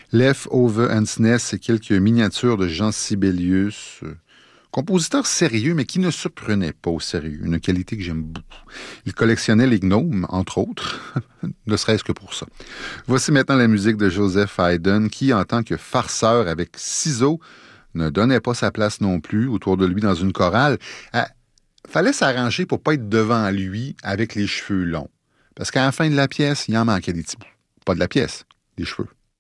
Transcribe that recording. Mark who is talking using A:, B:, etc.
A: Leftover Hansness, c'est quelques miniatures de Jean Sibelius, compositeur sérieux, mais qui ne se prenait pas au sérieux, une qualité que j'aime beaucoup. Il collectionnait les gnomes, entre autres, ne serait-ce que pour ça. Voici maintenant la musique de Joseph Haydn, qui, en tant que farceur avec ciseaux, ne donnait pas sa place non plus autour de lui dans une chorale. Fallait s'arranger pour pas être devant lui avec les cheveux longs. Parce qu'à la fin de la pièce, il en manquait des petits bouts. Pas de la pièce, des cheveux.